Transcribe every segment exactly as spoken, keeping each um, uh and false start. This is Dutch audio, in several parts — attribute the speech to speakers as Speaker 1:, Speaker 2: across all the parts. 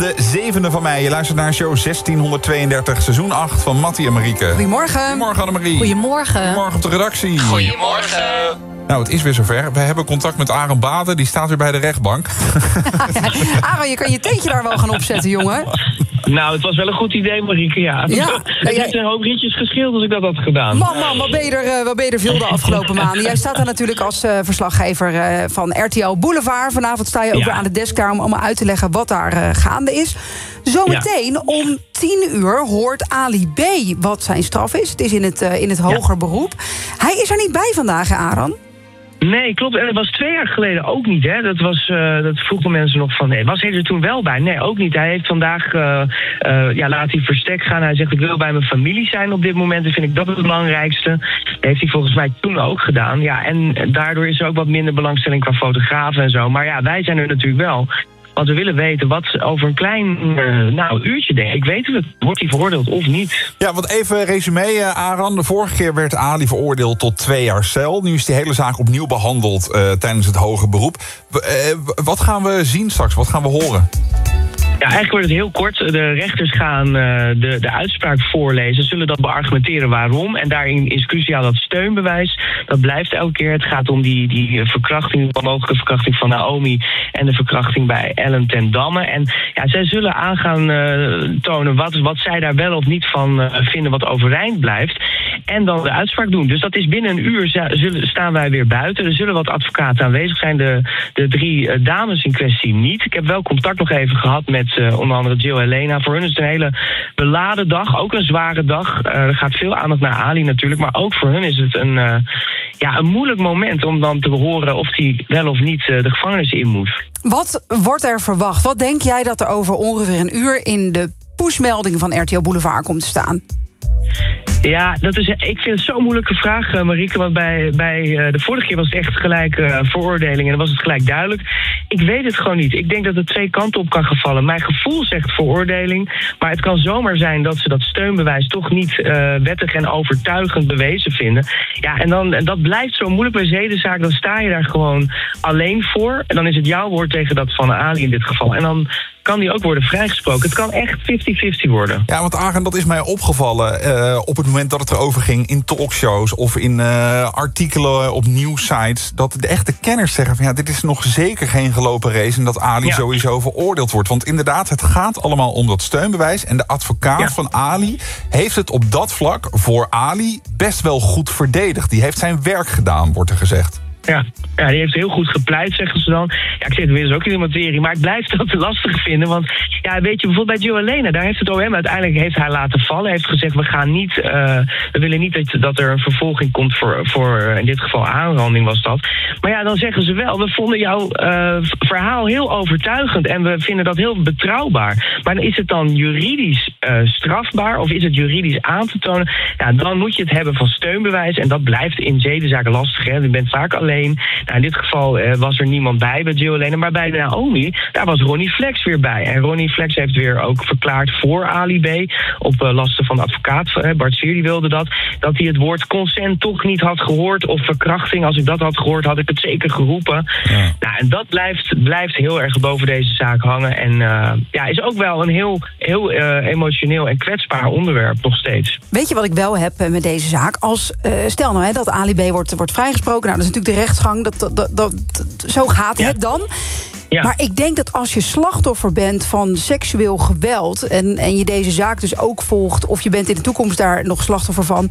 Speaker 1: De zevende van mei. Je luistert naar show zestienhonderdtweeëndertig, seizoen acht van Mattie en Marieke.
Speaker 2: Goedemorgen.
Speaker 1: Goedemorgen, Annemarie.
Speaker 2: Goedemorgen.
Speaker 1: Goedemorgen op de redactie.
Speaker 3: Goedemorgen.
Speaker 1: Nou, het is weer zover. We hebben contact met Aaron Baden. Die staat weer bij de rechtbank.
Speaker 2: Aaron, je kan je teentje daar wel gaan opzetten, jongen.
Speaker 3: Nou, het was wel een goed idee, Marieke, ja.
Speaker 2: Ja.
Speaker 3: Het heeft een hoop rietjes gescheeld als ik dat had gedaan.
Speaker 2: Man, man, wat ben je er, uh, wat ben je er veel de afgelopen maanden. Jij staat daar natuurlijk als uh, verslaggever uh, van R T L Boulevard. Vanavond sta je ook
Speaker 3: Ja.
Speaker 2: weer aan de desk daar om allemaal uit te leggen wat daar uh, gaande is. Zometeen ja. om tien uur hoort Ali B. wat zijn straf is. Het is in het, uh, in het hoger ja. beroep. Hij is er niet bij vandaag, hè, Aaron?
Speaker 3: Nee, klopt. En dat was twee jaar geleden ook niet, hè. Dat, was, uh, dat vroegen mensen nog van, nee, was hij er toen wel bij? Nee, ook niet. Hij heeft vandaag, uh, uh, ja, laat hij verstek gaan. Hij zegt, ik wil bij mijn familie zijn op dit moment. En vind ik dat het belangrijkste. Dat heeft hij volgens mij toen ook gedaan. Ja, en daardoor is er ook wat minder belangstelling qua fotografen en zo. Maar ja, wij zijn er natuurlijk wel. Want we willen weten wat over een klein uh, nou, uurtje, denk ik, weten we, wordt hij veroordeeld of niet?
Speaker 1: Ja, want even resume, uh, Aaron. De vorige keer werd Ali veroordeeld tot twee jaar cel. Nu is die hele zaak opnieuw behandeld uh, tijdens het hoger beroep. W- uh, wat gaan we zien straks? Wat gaan we horen?
Speaker 3: Ja, eigenlijk wordt het heel kort. De rechters gaan uh, de, de uitspraak voorlezen, zullen dat beargumenteren waarom. En daarin is cruciaal dat steunbewijs. Dat blijft elke keer. Het gaat om die, die verkrachting, de mogelijke verkrachting van Naomi en de verkrachting bij Ellen ten Damme. En ja, zij zullen aan gaan uh, tonen wat, wat zij daar wel of niet van uh, vinden wat overeind blijft. En dan de uitspraak doen. Dus dat is binnen een uur zullen, staan wij weer buiten. Er zullen wat advocaten aanwezig zijn. De, de drie uh, dames in kwestie niet. Ik heb wel contact nog even gehad met Uh, onder andere Jill Helena. Voor hun is het een hele beladen dag. Ook een zware dag. Uh, er gaat veel aandacht naar Ali natuurlijk. Maar ook voor hun is het een, uh, ja, een moeilijk moment om dan te horen of hij wel of niet uh, de gevangenis in moet.
Speaker 2: Wat wordt er verwacht? Wat denk jij dat er over ongeveer een uur in de pushmelding van R T L Boulevard komt te staan?
Speaker 3: Ja, dat is, ik vind het zo'n moeilijke vraag, uh, Marieke. Want bij, bij uh, de vorige keer was het echt gelijk uh, veroordeling en dan was het gelijk duidelijk. Ik weet het gewoon niet. Ik denk dat het twee kanten op kan gaan vallen. Mijn gevoel zegt veroordeling, maar het kan zomaar zijn dat ze dat steunbewijs toch niet uh, wettig en overtuigend bewezen vinden. Ja, en, dan, en dat blijft zo moeilijk bij zedenzaak. Dan sta je daar gewoon alleen voor. En dan is het jouw woord tegen dat van Ali in dit geval. En dan kan die ook worden vrijgesproken. Het kan echt vijftig vijftig worden.
Speaker 1: Ja, want Aaron, dat is mij opgevallen uh, op het moment dat het erover ging in talkshows of in uh, artikelen op nieuwsites, dat de echte kenners zeggen van ja, dit is nog zeker geen gelopen race en dat Ali ja. sowieso veroordeeld wordt. Want inderdaad, het gaat allemaal om dat steunbewijs en de advocaat ja. van Ali heeft het op dat vlak voor Ali best wel goed verdedigd. Die heeft zijn werk gedaan, wordt er gezegd.
Speaker 3: Ja. ja, die heeft heel goed gepleit, zeggen ze dan. Ja, ik zit inmiddels ook in de materie, maar ik blijf dat lastig vinden. Want ja, weet je, bijvoorbeeld bij Jill Helena, daar heeft het O M uiteindelijk heeft hij laten vallen. Heeft gezegd, we gaan niet, uh, we willen niet dat, dat er een vervolging komt voor, voor, in dit geval aanranding was dat. Maar ja, dan zeggen ze wel, we vonden jouw uh, verhaal heel overtuigend en we vinden dat heel betrouwbaar. Maar is het dan juridisch uh, strafbaar of is het juridisch aan te tonen? Ja, dan moet je het hebben van steunbewijs en dat blijft in zedenzaken lastig. Hè. Je bent vaak alleen. Nou, in dit geval uh, was er niemand bij bij Jill Helena, maar bij Naomi, daar was Ronnie Flex weer bij. En Ronnie Flex heeft weer ook verklaard voor Ali B. op uh, lasten van de advocaat, uh, Bart Sier, die wilde dat, dat hij het woord consent toch niet had gehoord of verkrachting. Als ik dat had gehoord, had ik het zeker geroepen. Ja. Nou, en dat blijft, blijft heel erg boven deze zaak hangen. En uh, ja, is ook wel een heel, heel uh, emotioneel en kwetsbaar onderwerp nog steeds.
Speaker 2: Weet je wat ik wel heb met deze zaak? Als, uh, stel nou hè, dat Ali B. wordt, wordt vrijgesproken. Nou, dat is natuurlijk de rechtsgang. Dat, dat, dat, dat, zo gaat ja. het dan. Ja. Maar ik denk dat als je slachtoffer bent van seksueel geweld En, en je deze zaak dus ook volgt, of je bent in de toekomst daar nog slachtoffer van,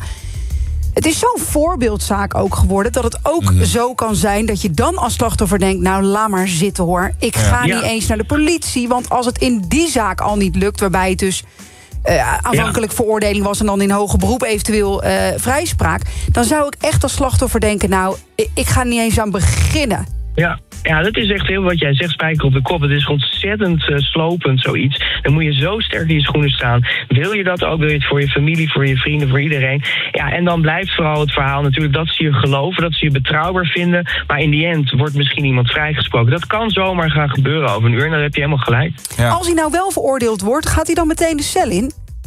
Speaker 2: het is zo'n voorbeeldzaak ook geworden dat het ook mm-hmm. zo kan zijn dat je dan als slachtoffer denkt, nou laat maar zitten hoor. Ik ga ja. niet eens naar de politie, want als het in die zaak al niet lukt, waarbij het dus Uh, aanvankelijk ja. veroordeling was en dan in hoger beroep eventueel uh, vrijspraak, dan zou ik echt als slachtoffer denken, nou, ik, ik ga niet eens aan beginnen.
Speaker 3: Ja. Ja, dat is echt heel wat jij zegt, spijker op de kop. Het is ontzettend uh, slopend, zoiets. Dan moet je zo sterk in je schoenen staan. Wil je dat ook? Wil je het voor je familie, voor je vrienden, voor iedereen? Ja, en dan blijft vooral het verhaal natuurlijk dat ze je geloven, dat ze je betrouwbaar vinden. Maar in die end wordt misschien iemand vrijgesproken. Dat kan zomaar gaan gebeuren over een uur en dan heb je helemaal gelijk.
Speaker 2: Ja. Als hij nou wel veroordeeld wordt, gaat hij dan meteen de cel in?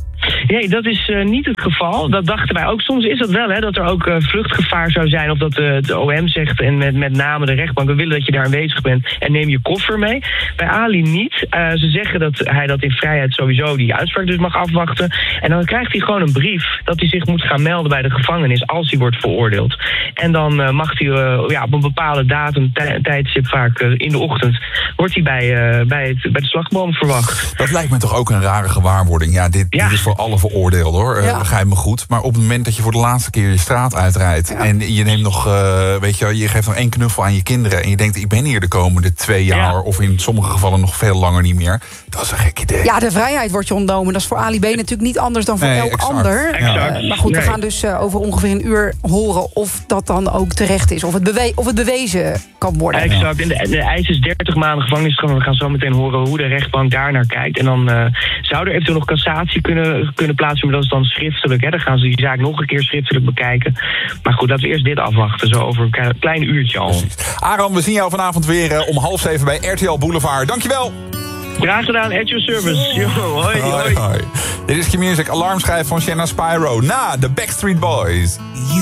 Speaker 3: Nee, dat is uh, niet het geval. Dat dachten wij ook. Soms is dat wel, hè, dat er ook uh, vluchtgevaar zou zijn. Of dat uh, de O M zegt, en met, met name de rechtbank, we willen dat je daar aanwezig bent en neem je koffer mee. Bij Ali niet. Uh, ze zeggen dat hij dat in vrijheid sowieso die uitspraak dus mag afwachten. En dan krijgt hij gewoon een brief dat hij zich moet gaan melden bij de gevangenis als hij wordt veroordeeld. En dan uh, mag hij uh, ja, op een bepaalde datum, tij- tijdstip vaak uh, in de ochtend, wordt hij bij, uh, bij, het, bij de slagboom verwacht.
Speaker 1: Dat lijkt me toch ook een rare gewaarwording. Ja, dit, ja. dit is voor alle veroordeelden, hoor. Ja. Uh, begrijp me goed. Maar op het moment dat je voor de laatste keer je straat uitrijdt, ja. en je neemt nog, uh, weet je, je geeft nog één knuffel aan je kinderen en je denkt, ik ben hier de komende twee jaar, ja. of in sommige gevallen nog veel langer niet meer. Dat is een gek idee.
Speaker 2: Ja, de vrijheid wordt je ontnomen. Dat is voor Ali B natuurlijk niet anders dan voor nee, elk exact. ander.
Speaker 3: Exact.
Speaker 2: Uh, maar goed,
Speaker 3: nee.
Speaker 2: we gaan dus uh, over ongeveer een uur horen of dat dan ook terecht is. Of het, bewe- of het bewezen kan worden.
Speaker 3: Exact. En de, de eis is dertig maanden gevangenisstraf. We gaan zo meteen horen hoe de rechtbank daar naar kijkt. En dan uh, zou er eventueel nog cassatie kunnen, kunnen plaatsvinden. Maar dat is dan schriftelijk. Hè. Dan gaan ze die zaak nog een keer schriftelijk bekijken. Maar goed, laten we eerst dit afwachten. Zo over een klein uurtje al.
Speaker 1: Precies. Aram, we zien jou vanavond weer uh, om half zeven bij R T L Boulevard. Dankjewel.
Speaker 3: Graag gedaan, at your service. Yo, hoi, hoi.
Speaker 1: hoi, hoi. Dit is Q-Music, alarmschijf van Shanna Spyro na de Backstreet Boys.